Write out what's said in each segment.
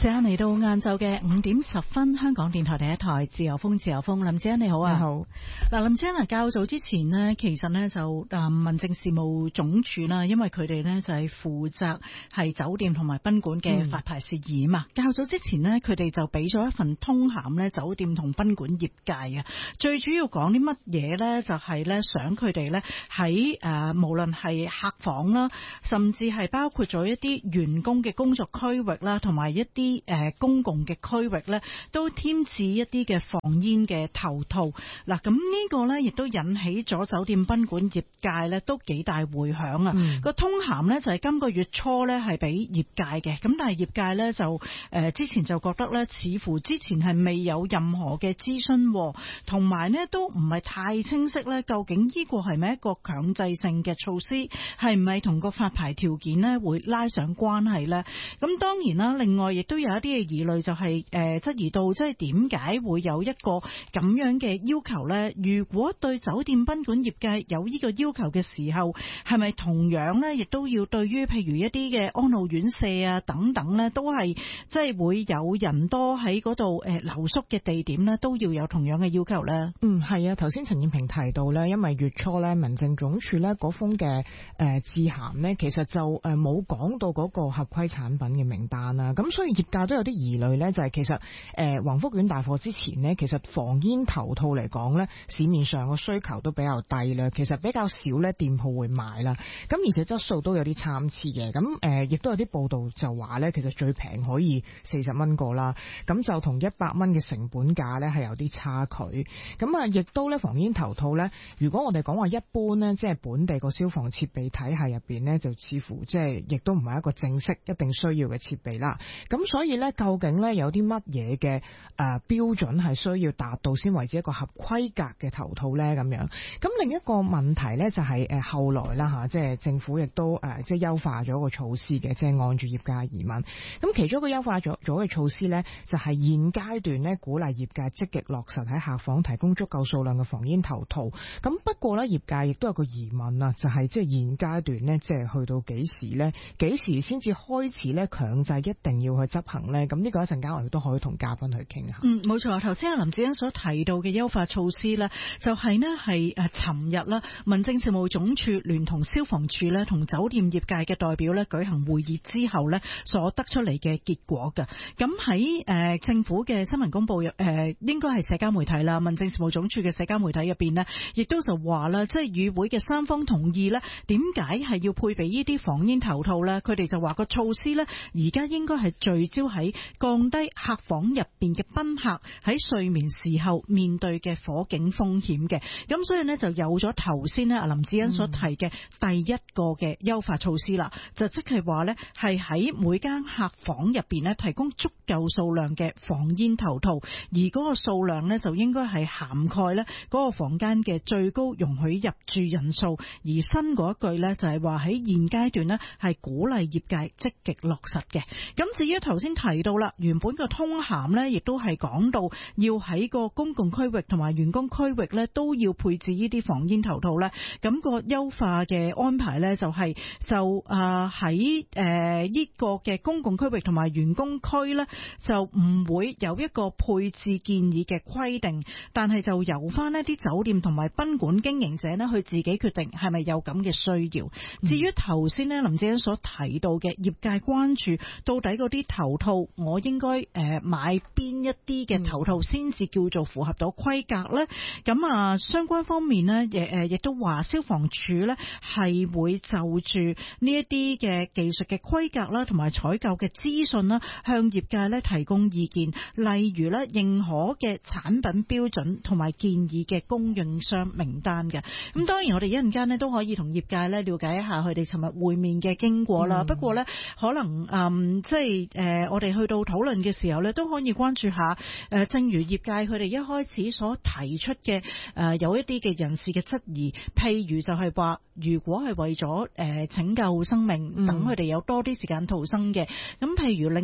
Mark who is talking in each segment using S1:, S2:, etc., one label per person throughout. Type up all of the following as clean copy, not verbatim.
S1: 時間嚟到晏晝嘅5:10，香港電台第一台自由風，自由風，林子欣你好啊。
S2: 你好。
S1: 嗱，林子欣啊，較早之前呢，其實呢就民政事務總署啦，因為佢哋呢就係負責係酒店同埋賓館嘅發牌事宜嘛。較早之前呢，佢哋就俾咗一份通函呢，酒店同賓館業界啊，最主要講啲乜嘢呢？就係呢，想佢哋呢喺無論係客房啦，甚至係包括咗一啲員工嘅工作區域啦，同埋一啲公共嘅區域咧，都添置一啲嘅防煙嘅頭套。嗱，咁呢個咧亦都引起咗酒店賓館業界咧都幾大迴響啊。個通函咧就係今個月初咧係俾業界嘅，咁但係業界咧就之前就覺得咧，似乎之前係未有任何嘅諮詢，同埋咧都唔係太清晰咧，究竟呢個係咪一個強制性嘅措施，係唔係同個發牌條件咧會拉上關係咧？咁當然啦，另外亦都有一啲嘅疑慮，就係質疑到即係點解會有一個咁樣嘅要求呢？如果對酒店賓館業界有呢個要求嘅時候，係咪同樣呢？亦都要對於譬如一啲嘅安老院舍啊等等呢，都係即係會有人多喺嗰度留宿嘅地點呢，都要有同樣嘅要求呢？
S2: 係啊，頭先陳燕平提到呢，因為月初呢，民政總署呢嗰封嘅致函呢，其實就冇講到嗰個合規產品嘅名單啦，咁所以業界都有啲疑慮呢，就係其實宏福苑大火之前呢，其實防煙頭套嚟講呢，市面上個需求都比較低啦，其實比較少呢店鋪會賣啦，咁而且質素都有啲參差嘅，咁亦都有啲報道就話呢，其實最平可以40蚊個啦，咁就同100蚊嘅成本價呢係有啲差距，咁啊亦都呢防煙頭套呢，如果我哋講話一般呢，即係本地個消防設備體系入邊呢，就似乎即係亦都唔係一個正式一定需要嘅設備啦，咁所以呢，究竟呢有啲乜嘢嘅標準係需要達到先為之一個合規格嘅頭套呢？咁樣，咁另一個問題呢，就係後來啦嚇，即係政府亦都即係優化咗個措施嘅，即係按住業界疑問，咁其中一個優化咗嘅措施呢，就係現階段呢鼓勵業界積極落實喺客房提供足夠數量嘅防煙頭套。咁不過呢，業界亦都有個疑問啊，就係即係現階段呢，即係去到幾時呢？幾時先至開始呢？強制一定要去執行呢？咁呢個一陣間我哋都可以同嘉賓去傾下。
S1: 冇錯。頭先阿林子欣所提到嘅優化措施呢，就係呢係尋日啦，民政事務總署聯同消防處呢，同酒店業界嘅代表呢舉行會議之後呢所得出嚟嘅結果㗎。咁喺政府嘅新聞公佈應該係社交媒體啦，民政事務總署嘅社交媒體入邊呢，亦都就話啦，即係與會嘅三方同意呢，點解係要配備呢啲防煙頭套呢？佢哋就話個措施呢，而家應該係聚焦喺降低客房入邊嘅賓客喺睡眠時候面對嘅火警風險嘅，咁所以呢，就有咗頭先呢阿林子欣所提嘅第一個嘅優化措施啦，就即係話呢，係喺每間客房入邊呢，提供足夠數量嘅防煙頭套，而嗰個數量呢，就應該係涵蓋呢嗰個房間嘅最高容許入住人數，而新嗰一句呢，就係話喺現階段呢，係鼓勵業界積極落實嘅。咁至於頭先提到啦，原本個通函呢，亦都係講到要喺個公共區域同埋員工區域呢，都要配置呢啲防煙頭套呢。咁個優化嘅安排呢，就係喺呢個嘅公共區域同埋員工區呢，就唔會有一個配置建議嘅規定，但係就由翻呢啲酒店同埋賓館經營者呢，去自己決定係咪有咁嘅需要。至於頭先呢林子欣所提到嘅業界關注，到底嗰啲頭套我應該買邊一啲嘅頭套先至叫做符合到規格呢？咁相關方面呢，亦都話消防處呢係會就住呢一啲嘅技術嘅規格啦，同埋採購嘅資訊啦，向業界呢提供意見，例如呢認可嘅產品標準同埋建議嘅供應商名單嘅。咁當然我哋一陣間呢都可以同業界呢了解一下佢哋尋日會面嘅經過啦。不過呢，可能即係我哋去到討論嘅時候呢，都可以關注下正如業界佢哋一開始所提出嘅有一啲嘅人士嘅質疑，譬如就係話如果係為咗拯救生命，等佢哋有多啲時間逃生嘅，咁譬如另外一啲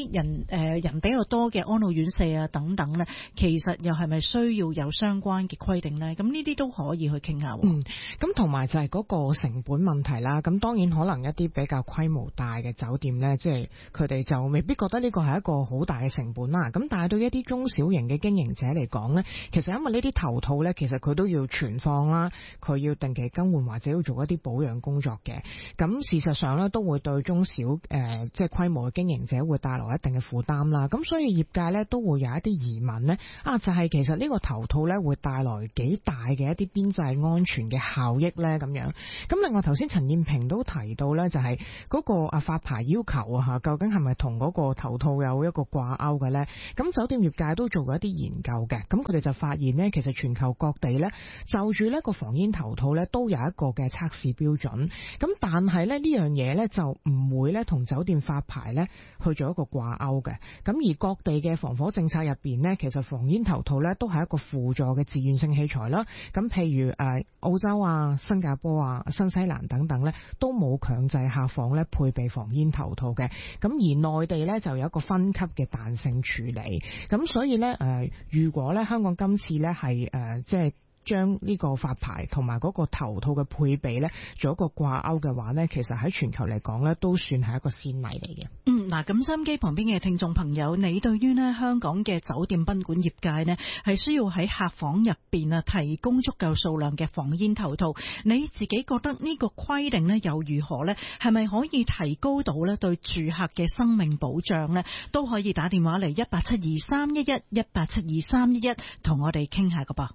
S1: 啲人比較多嘅安老院舍啊等等咧，其實又係咪需要有相關嘅規定咧？咁呢啲都可以去傾下。
S2: 咁同埋就係嗰個成本問題啦。咁當然可能一啲比較規模大嘅酒店咧，即係佢哋就未必覺得呢個係一個好大嘅成本啦。咁但係對一啲中小型嘅經營者嚟講咧，其實因為呢啲頭套咧，其實佢都要存放啦，佢要定期更換或者要做一啲保養工作嘅。咁事實上咧，都會對中小即係規模嘅經營者會帶來一定嘅負擔啦。咁所以業界咧都會有一啲疑問咧，就係其實呢個頭套咧會帶來幾大嘅一啲邊際安全嘅效益咧咁樣。咁另外頭先陳燕平都提到咧，就係嗰個發牌要求啊，究竟係咪同嗰個頭套有一個掛鈎嘅咧？咁酒店業界都做過一啲研究嘅，咁佢哋就發現咧，其實全球各地咧就住呢個防煙頭套咧都有一個嘅測試標準。咁但係咧呢樣嘢咧就唔會咧同酒店發牌咧去做一個掛鈎嘅。咁而各地嘅防火政策入邊咧，其實防煙頭套咧都係一個輔助嘅自願性器材啦。咁譬如澳洲啊、新加坡啊、新西蘭等等咧，都冇強制客房咧配備防煙頭套嘅。咁而內地咧就有一個分級嘅彈性處理。咁所以咧如果咧香港今次咧係即係將呢個發牌同埋嗰個頭套嘅配備咧做一個掛鈎嘅話咧，其實喺全球嚟講咧都算係一個先例嚟嘅。
S1: 嗱，咁收音機旁邊嘅聽眾朋友，你對於呢香港嘅酒店賓館業界呢係需要喺客房入邊提供足夠數量嘅防煙頭套，你自己覺得呢個規定呢又如何呢？係咪可以提高到呢對住客嘅生命保障呢？都可以打電話嚟1872311同我哋傾下㗎噃。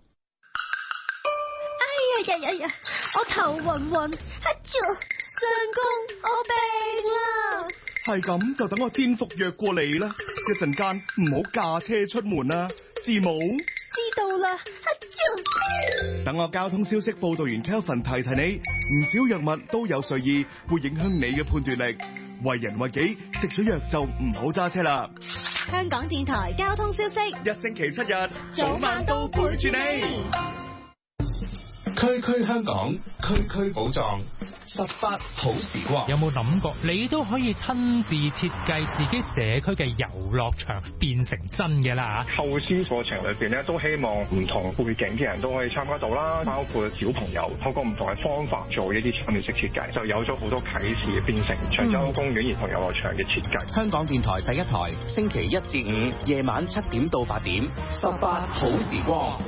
S3: 呀！我頭暈暈，相公，我病啦！
S4: 係咁就等我煎服藥過嚟啦，一陣間唔好駕車出門啦，知冇？
S3: 知道啦，
S4: 等我交通消息報道員 Kelvin 提提你，唔少藥物都有睡意，會影響你嘅判斷力。為人為己，食咗藥就唔好揸車啦。
S3: 香港電台交通消息，
S4: 一星期7日，早晚都陪住你。
S5: 區區香港，區區寶藏，18好時光。
S6: 有冇諗過你都可以親自設計自己社區嘅遊樂場變成真嘅啦？
S7: 構思過程裏邊咧，都希望唔同背景嘅人都可以參加到啦，包括小朋友透過唔同嘅方法做一啲參與式設計，就有咗好多啟示，變成長洲公園兒童遊樂場嘅設計。
S5: 香港電台第一台，星期1至5夜晚7點到8點，18好時光。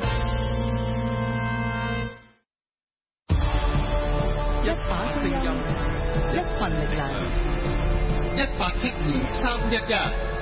S8: 一把聲音，一份力量，1872-311。